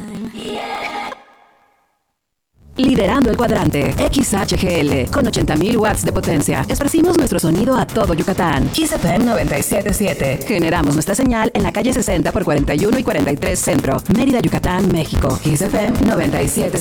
Liderando el cuadrante, XHGL, con 80.000 watts de potencia. Esparcimos nuestro sonido a todo Yucatán. Kiss FM 97.7. Generamos nuestra señal en la calle 60 por 41 y 43 Centro, Mérida, Yucatán, México. Kiss FM 97.7.